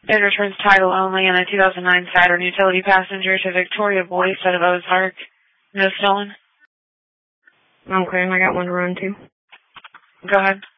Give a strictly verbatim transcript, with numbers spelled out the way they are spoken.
It returns title only in a two thousand nine Saturn utility passenger to Victoria Boyce out of Ozark. No stolen. Okay, I got one to run too. Go ahead.